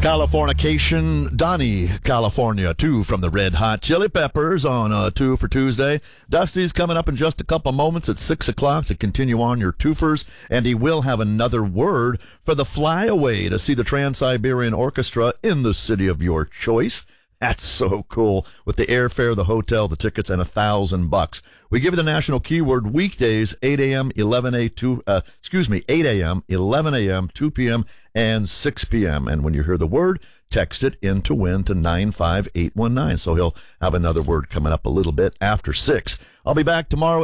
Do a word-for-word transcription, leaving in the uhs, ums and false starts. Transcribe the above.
Californication, Donnie, California, two from the Red Hot Chili Peppers on uh, Two for Tuesday. Dusty's coming up in just a couple moments at six o'clock to continue on your twofers, and he will have another word for the flyaway to see the Trans-Siberian Orchestra in the city of your choice. That's so cool. With the airfare, the hotel, the tickets, and a thousand bucks. We give you the national keyword weekdays, eight a.m., eleven a.m., two, uh, excuse me, eight a.m., eleven a.m., two p.m., and six p.m. And when you hear the word, text it in to win to nine five eight one nine. So he'll have another word coming up a little bit after six. I'll be back tomorrow.